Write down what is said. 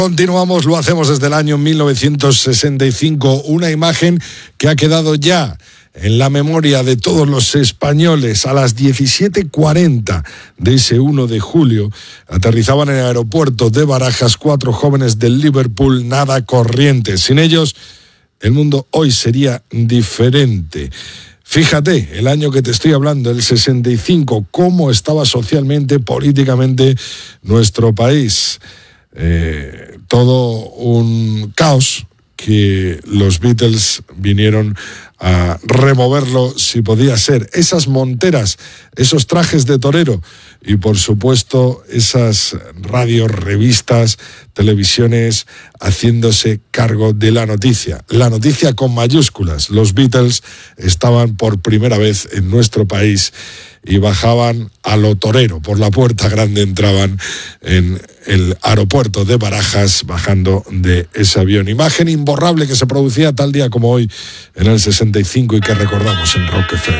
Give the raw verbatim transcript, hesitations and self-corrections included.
Continuamos, lo hacemos desde el año mil novecientos sesenta y cinco, una imagen que ha quedado ya en la memoria de todos los españoles. A las diecisiete cuarenta de ese uno de julio aterrizaban en el aeropuerto de Barajas cuatro jóvenes del Liverpool nada corrientes. Sin ellos, el mundo hoy sería diferente. Fíjate, el año que te estoy hablando, el sesenta y cinco, cómo estaba socialmente, políticamente nuestro país. Eh, todo un caos que los Beatles vinieron a removerlo si podía ser. Esas monteras, esos trajes de torero y por supuesto esas radios, revistas, televisiones haciéndose cargo de la noticia. La noticia con mayúsculas. Los Beatles estaban por primera vez en nuestro país y bajaban a lo torero. Por la puerta grande entraban en el aeropuerto de Barajas bajando de ese avión. Imagen imborrable que se producía tal día como hoy en el sesenta y cinco y que recordamos en Rock F M.